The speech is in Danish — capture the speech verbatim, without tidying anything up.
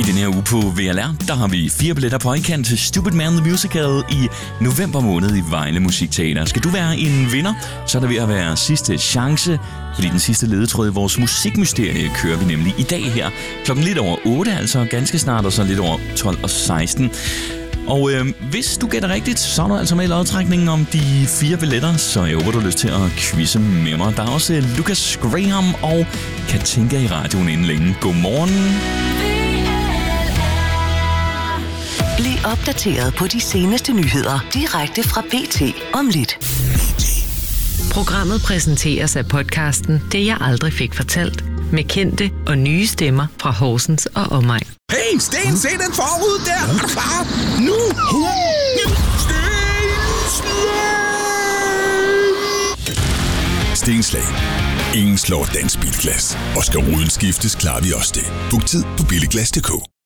I den her uge på V L R, der har vi fire billetter på højkant til Stupid Man The Musical i november måned i Vejle Musikteater. Skal du være en vinder, så er der ved at være sidste chance, fordi den sidste ledetråd i vores musikmysterie kører vi nemlig i dag her. Klokken lidt over otte, altså ganske snart, og så lidt over tolv og seksten. Og øh, hvis du gætter rigtigt, så er du altså med i lodtrækningen om de fire billetter, så jeg håber, du har lyst til at quizze med mig. Der er også Lucas Graham og Katinka i radioen inden længe. Godmorgen. Bliv opdateret på de seneste nyheder direkte fra B T om lidt. Programmet præsenteres af podcasten Det jeg aldrig fik fortalt, med kendte og nye stemmer fra Horsens og omegn. Hey, Sten, se den forud der! Er du klar? Nu! Sten! Stenslag. Ingen slår dansk bilglas. Og skal ruden skiftes, klarer vi også det. Book tid på billiglas punktum d k.